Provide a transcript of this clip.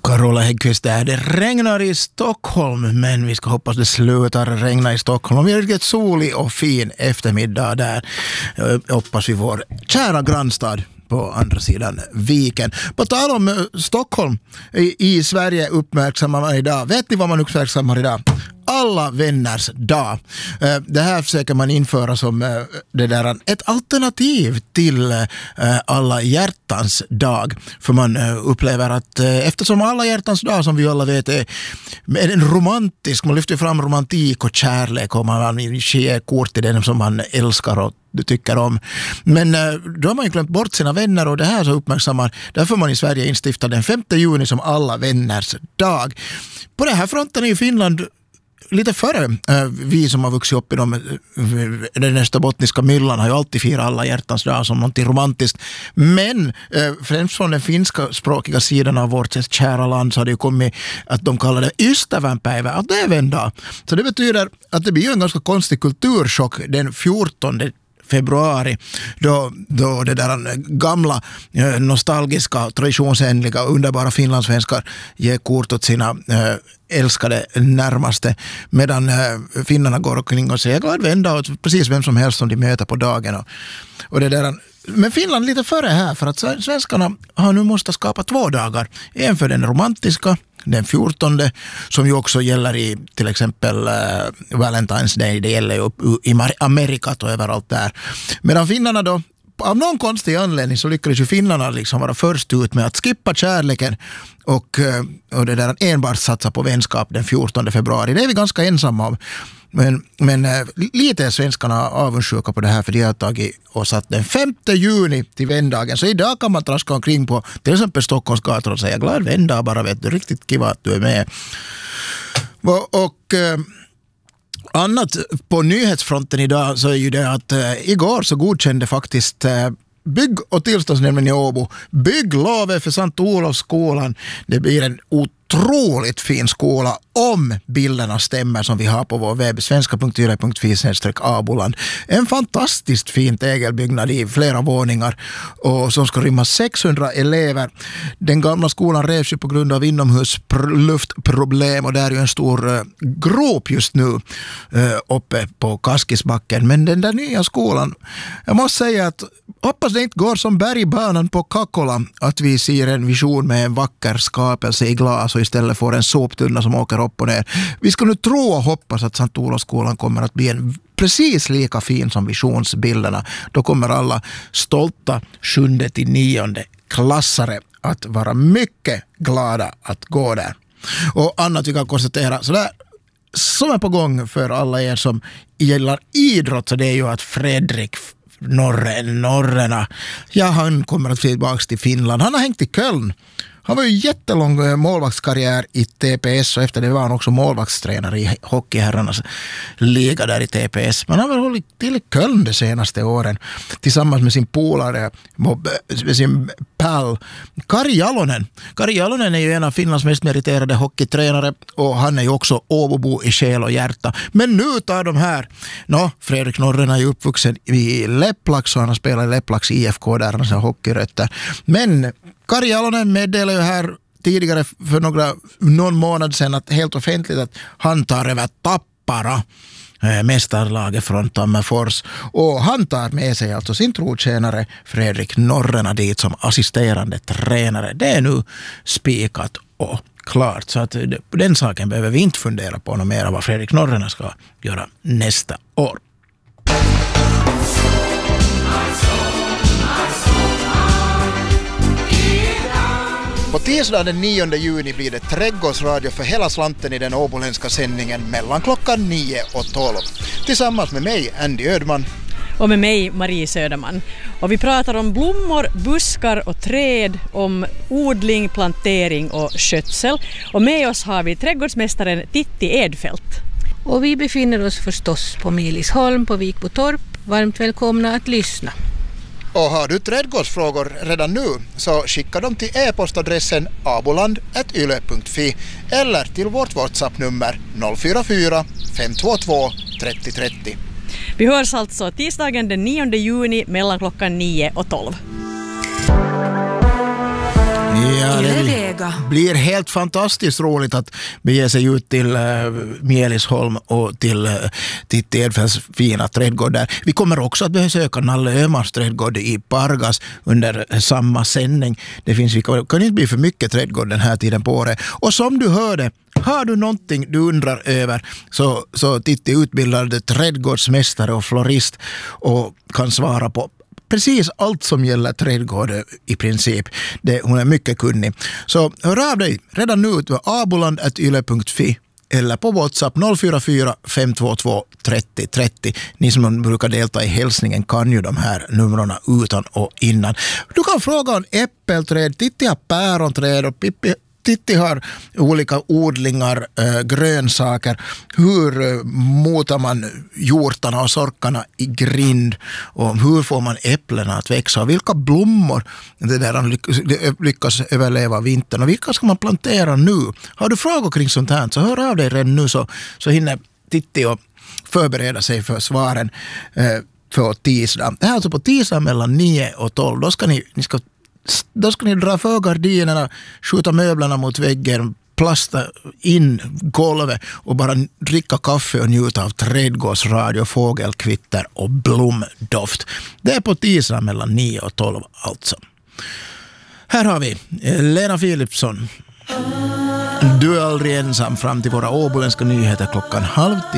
Carola Häggkvist där. Det regnar i Stockholm, men vi ska hoppas det slutar regna i Stockholm. Vi har riktigt solig och fin eftermiddag där. Jag hoppas vi får kära grannstad på andra sidan viken. På tal om Stockholm, i Sverige uppmärksammar man idag. Vet ni vad man uppmärksammar idag? Alla vänners dag. Det här försöker man införa som ett alternativ till alla hjärtans dag. För man upplever att eftersom alla hjärtans dag, som vi alla vet, är en romantisk, man lyfter fram romantik och kärlek och man ger kort till den som man älskar och du tycker om. Men då har man ju glömt bort sina vänner, och det här så uppmärksammar. Därför man i Sverige instiftar den 5 juni som alla vänners dag. På det här fronten i Finland lite före vi som har vuxit upp i den österbottniska myllan har ju alltid firat alla hjärtans dag som något romantiskt. Men främst från den finska språkiga sidan av vårt kära land så har det ju kommit att de kallar det ystävänpäivä, att det är vändag. Så det betyder att det blir en ganska konstig kulturchock den 14 februari då det där gamla nostalgiska, traditionsenliga, underbara finlandssvenskar ger kort åt sina älskade närmaste, medan finnarna går omkring och säger glad vända åt precis vem som helst som de möter på dagen. Och det där. Men Finland lite före här, för att svenskarna har nu måste skapa 2 dagar. En för den romantiska, den 14, som ju också gäller i till exempel Valentine's Day, det gäller ju i Amerikat och överallt där. Medan finnarna då, av någon konstig anledning så lyckades ju finnarna liksom vara först ut med att skippa kärleken och det där enbart satsa på vänskap den 14 februari. Det är vi ganska ensamma om. Men lite är svenskarna avundsjuka på det här, för de har tagit och satt den 5 juni till vändagen. Så idag kan man traska omkring på till exempel Stockholms gator och säga glad vändag, bara vet du, riktigt kiva att du är med. Och annat på nyhetsfronten idag så är ju det att igår så godkände faktiskt bygg- och tillståndsnämnden i Åbo bygglovet för Sankt Olofsskolan. Det blir en otroligt fin skola om bilderna stämmer som vi har på vår webb svenska.yle.fi/aboland. En fantastiskt fin tegelbyggnad i flera våningar och som ska rymma 600 elever. Den gamla skolan revs ju på grund av inomhusluftproblem och där är ju en stor grop just nu uppe på Kaskisbacken. Men den där nya skolan, jag måste säga att hoppas det inte går som bergbanan på Kakkola, att vi ser en vision med en vacker skapelse i glas och istället får en soptunna som åker upp och ner. Vi ska nu tro och hoppas att Sankt Olofsskolan kommer att bli en precis lika fin som visionsbilderna. Då kommer alla stolta 7-9 klassare att vara mycket glada att gå där. Och annat vi kan konstatera sådär som är på gång för alla er som gillar idrott, så det är ju att Fredrik Norrena, han kommer att flytta tillbaka till Finland. Han har hängt i Köln. Han var ju jättelång målvaktskarriär i TPS och efter det var han också målvaktstränare i hockeyherrarnas liga där i TPS. Men han har väl hållit till i Köln de senaste åren tillsammans med sin polare, med sin pal Kari Jalonen. Kari Jalonen är ju en av Finlands mest meriterade hockeytränare och han är ju också Åbobo i själ och hjärta. Men nu tar de här, Fredrik Norren är ju uppvuxen i Lepplax och han har spelat i Lepplax IFK där han har hockeyrötter. Men Kari Jalonen meddelade ju här tidigare för någon månad sedan att helt offentligt att han tar över Tappara, mästarlaget från Tammerfors, och han tar med sig alltså sin trotjänare Fredrik Norrena dit som assisterande tränare. Det är nu spikat och klart, så att den saken behöver vi inte fundera på något mer vad Fredrik Norrena ska göra nästa år. På tisdag den 9 juni blir det trädgårdsradio för hela slanten i den åboländska sändningen mellan klockan 9 och 12. Tillsammans med mig, Andy Ödman. Och med mig, Marie Söderman. Och vi pratar om blommor, buskar och träd, om odling, plantering och skötsel. Och med oss har vi trädgårdsmästaren Titti Edfält. Och vi befinner oss förstås på Milisholm på Vikbotorp. Varmt välkomna att lyssna. Och har du trädgårdsfrågor redan nu så skicka dem till e-postadressen aboland@yle.fi eller till vårt WhatsApp-nummer 044 522 30 30. Vi hörs alltså tisdagen den 9 juni mellan klockan 9 och 12. Ja, det är vi Det blir helt fantastiskt roligt att bege sig ut till Mielisholm och till Titti Edfeldts fina trädgård där. Vi kommer också att besöka Nalle Öhmans trädgård i Pargas under samma sändning. Vi kan inte bli för mycket trädgård den här tiden på året. Och som du hörde, har du någonting du undrar över så Titti utbildad trädgårdsmästare och florist och kan svara på precis allt som gäller trädgård i princip. Hon är mycket kunnig. Så hör av dig redan nu till aboland@yle.fi eller på WhatsApp 044 522 30 30. Ni som brukar delta i hälsningen kan ju de här numren utan och innan. Du kan fråga om äppelträd, Titti har päronträd och Titti har olika odlingar, grönsaker. Hur motar man hjortarna och sorkarna i grind? Och hur får man äpplena att växa? Och vilka blommor lyckas överleva vintern? Och vilka ska man plantera nu? Har du frågor kring sånt här så hör av dig redan nu så hinner Titti och förbereda sig för svaren för tisdag. Det här är alltså på tisdag mellan 9 och 12. Då ska ni dra för gardinerna, skjuta möblerna mot väggen, plasta in golvet och bara dricka kaffe och njuta av trädgårdsradio, fågelkvitter och blomdoft. Det är på tisdag mellan 9 och 12 alltså. Här har vi Lena Philipsson. Du är aldrig ensam fram till våra åboländska nyheter 9:30.